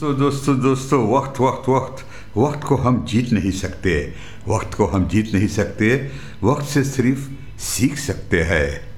दोस्तों दोस्तों दोस्तों, वक्त वक्त वक्त वक्त को हम जीत नहीं सकते। वक्त को हम जीत नहीं सकते, वक्त से सिर्फ सीख सकते हैं।